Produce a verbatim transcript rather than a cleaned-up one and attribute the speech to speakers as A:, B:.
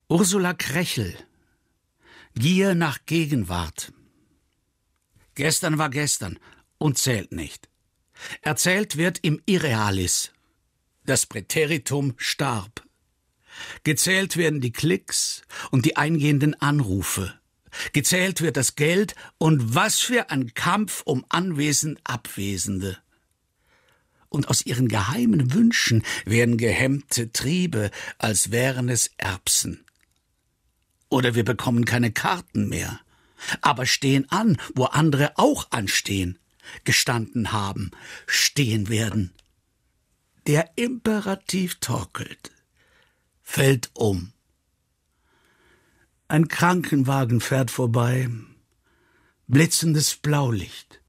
A: Ursula Krechel. Gier nach Gegenwart. Gestern war gestern und zählt nicht. Erzählt wird im Irrealis. Das Präteritum starb. Gezählt werden die Klicks und die eingehenden Anrufe. Gezählt wird das Geld und was für ein Kampf um anwesend Abwesende. Und aus ihren geheimen Wünschen werden gehemmte Triebe, als wären es Erbsen. Oder wir bekommen keine Karten mehr, aber stehen an, wo andere auch anstehen, gestanden haben, stehen werden. Der Imperativ torkelt, fällt um. Ein Krankenwagen fährt vorbei, blitzendes Blaulicht.